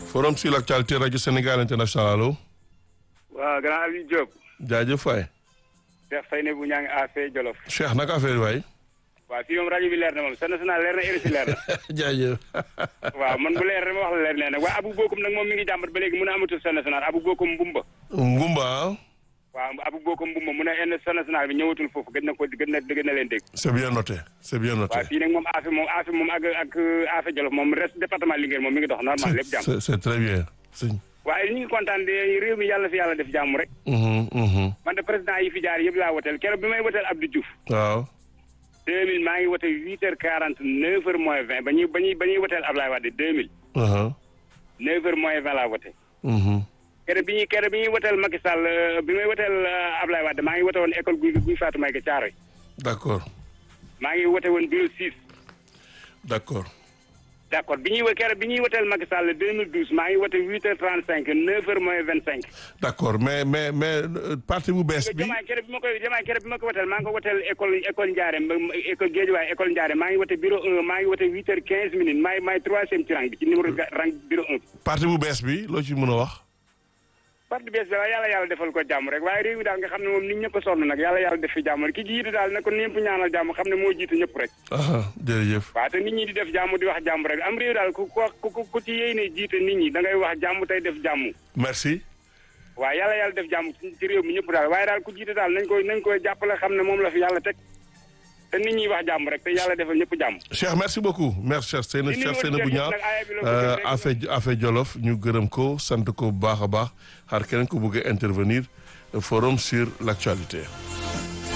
forum sur l'actualité rajo Sénégal international allo. waaw grand Aliou Diop. jaajëf waay. Cheikh Seyne bu ñaa ngi affaire Jolof. Cheikh naka affaire waay. waaw fii moom rajo bi leer na moom sa national leer na RSI leer na. jaajëf. waaw man bu leer ma wax la leer nee nag waaye Abou Bokum nag moom mi ngi jàmbat ba léegi mun a amatul sa national Abou Bokum Mbumba. Ngumba. waaw Abou Bokum Mbumba mun a enn sa national bi ñëwatul foofu gën na leen dégg. c'est bien noté c'est bien noté. waaw fii nag moom affaire moom ak affaire Jolof moom reste département Linguère moom mi ngi dox normal lépp jàmm. c'est très bien. waaye ñu ngi kontaan de réew mi yàlla fi yàlla def jàmm rek. man de président yi fi jaar yëpp laa woteel keroog bi may woteel Abdou Diouf. waaw. 2000 maa ngi wote 8h40 9h moins 20 ba ñuy woteel Ablaye Wade 2000. 9h moins 20 laa wote. keroog bi ñuy woteel Macky Sall bi may woteel Ablaye Wade maa ngi wote woon école guy Fatou Maïga Thiaroye. d'accord. maa ngi wote woon bureau 6. d'accord. d'accord bi ñuy woteel Macky Sall 2012 maa ngi wote 8h35 9h moins 25. d'accord mais parti bu bees bi. Diomaye keroog bi ma ko woteel maa ngi ko woteel école Ndiarème école Guédiawaye école Ndiarème maa ngi wote bureau 1 maa ngi wote 8h15 minutes maay troisième ci rang bi ci numéro rang bureau 1. parti bu bees bi loo ci mën a wax. parti bees bi waaye yàlla defal ko jàmm rek waaye réew mi daal nga xam ne moom nit ñëpp a sonn nag yàlla def fi jàmm rek ki jiitu daal na ko ñëpp ñaanal jàmm xam ne moo jiitu ñëpp rek. jërëjëf. waaw te nit ñi di def jàmm di wax jàmm rek am réew daal ku ci yéene jiite nit ñi da ngay wax jàmm tey def jàmm. merci. waaw yàlla def jàmm ci réew mi ñëpp daal waaye daal ku jiite daal nañ koy jàppale xam ne moom la fi yàlla teg te nit ñi wax jàmm rek te yàlla defal ñëpp jàmm. Cheikh merci beaucoup merci Cheikh Seyna bu ñaaw affaire Jolof ñu gërëm ko sant ko bu baax a baax xaar keneen ko bëgg a intervenir forum sur l'actualité.